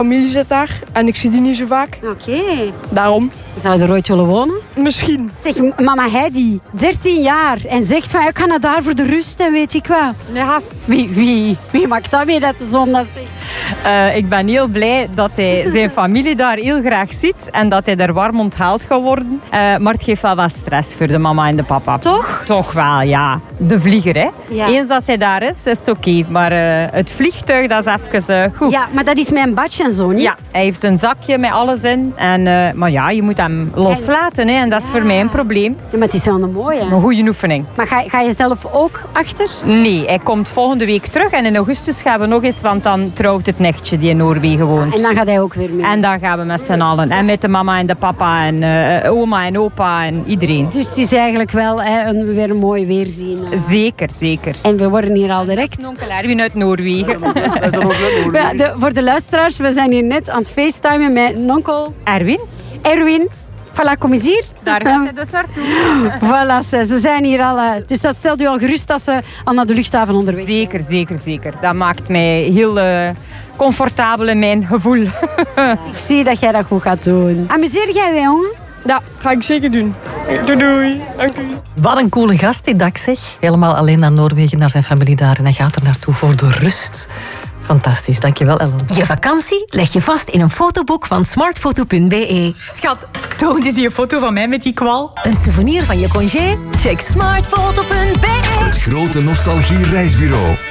Familie zit daar en ik zie die niet zo vaak. Oké. Daarom. Zou je er ooit willen wonen? Misschien. Zeg, mama Heidi, 13 jaar en zegt van ik ga naar daar voor de rust en weet ik wat. Ja, wie maakt dat mee dat de zoon dat zegt? Ik ben heel blij dat hij zijn familie daar heel graag ziet en dat hij er warm onthaald gaat worden. Maar het geeft wel wat stress voor de mama en de papa. Toch? Toch wel, ja. De vlieger, hè. Ja. Eens dat hij daar is het oké. Maar het vliegtuig, dat is even goed. Ja, maar dat is mijn badje en zo, niet? Ja, hij heeft een zakje met alles in. Maar ja, je moet hem loslaten, hè. En dat is voor mij een probleem. Ja, maar het is wel een mooie. Een goede oefening. Maar ga je zelf ook achter? Nee, hij komt volgende week terug. En in augustus gaan we nog eens, want dan trouwt het nichtje die in Noorwegen woont. En dan gaat hij ook weer mee. En dan gaan we met z'n allen. En met de mama en de papa en oma en opa en iedereen. Dus het is eigenlijk wel weer een mooi weerzien. Zeker, zeker. En we worden hier al direct... Onkel Erwin uit Noorwegen. Ja, voor de luisteraars, we zijn hier net aan het facetimen met onkel Erwin. Voilà, kom eens hier. Daar gaat hij dus naartoe. Voilà, ze zijn hier al. Dus dat stelt u al gerust dat ze al naar de luchthaven onderweg zijn. Zeker, zeker, zeker. Dat maakt mij heel comfortabel in mijn gevoel. Ik zie dat jij dat goed gaat doen. Amuseer jij je jongen? Ja, ga ik zeker doen. Doei. Dank u. Wat een coole gast die Dag, zeg. Helemaal alleen naar Noorwegen, naar zijn familie daar. En hij gaat er naartoe voor de rust. Fantastisch, dankjewel Ellen. Je vakantie leg je vast in een fotoboek van smartfoto.be. Schat, toon eens die foto van mij met die kwal. Een souvenir van je congé? Check smartfoto.be. Het grote nostalgie reisbureau.